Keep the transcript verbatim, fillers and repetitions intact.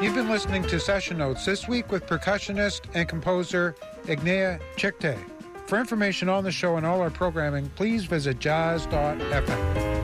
You've been listening to Session Notes this week with percussionist and composer Ignea Chikte. For information on the show and all our programming, please visit jazz dot f m.